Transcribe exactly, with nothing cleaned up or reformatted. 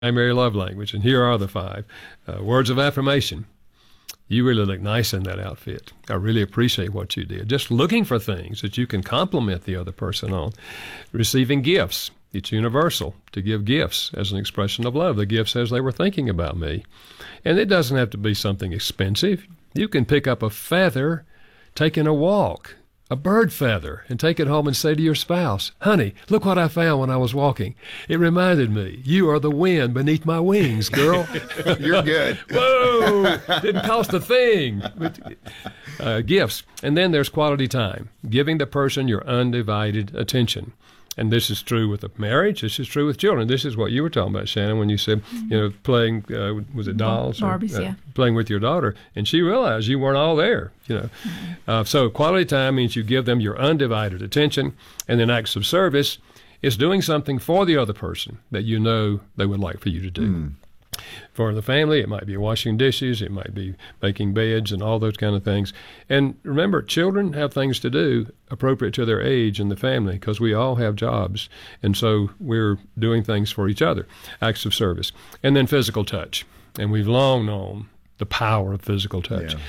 primary love language, and here are the five. Uh, words of affirmation. You really look nice in that outfit. I really appreciate what you did. Just looking for things that you can compliment the other person on. Receiving gifts. It's universal to give gifts as an expression of love. The gift says they were thinking about me. And it doesn't have to be something expensive. You can pick up a feather taking a walk, a bird feather, and take it home and say to your spouse, honey, look what I found when I was walking. It reminded me, you are the wind beneath my wings, girl. You're good. Whoa, didn't cost a thing. But, uh, gifts. And then there's quality time, giving the person your undivided attention. And this is true with a marriage. This is true with children. This is what you were talking about, Shannon, when you said, you know, playing, uh, was it dolls? Barbies, or, uh, yeah. Playing with your daughter. And she realized you weren't all there, you know. Mm-hmm. Uh, so quality time means you give them your undivided attention. And then acts of service is doing something for the other person that you know they would like for you to do. Mm. For the family, it might be washing dishes, it might be making beds and all those kind of things. And remember, children have things to do appropriate to their age in the family because we all have jobs. And so we're doing things for each other, acts of service. And then physical touch. And we've long known the power of physical touch. Yeah.